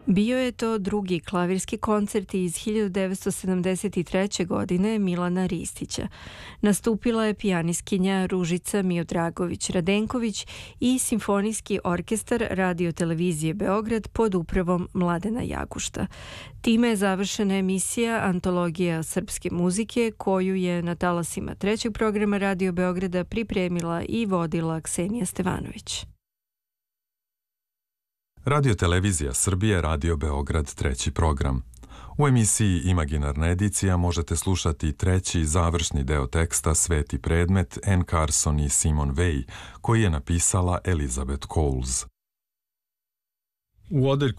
Bio je to drugi klavirski koncert iz 1973. godine Milana Ristića. Nastupila je pijanistkinja Ružica Miodragović-Radenković i Simfonijski orkestar Radio-televizije Beograd pod upravom Mladena Jagušta. Time je završena emisija Antologija srpske muzike koju je na talasima trećeg programa Radio Beograda pripremila i vodila Ksenija Stevanović. Radio-televizija Srbije, Radio Beograd, treći program. U emisiji Imaginarna edicija možete slušati treći završni deo teksta Sveti predmet Anne Carson i Simon Weil, koji je napisala Elizabeth Coles. U odeljku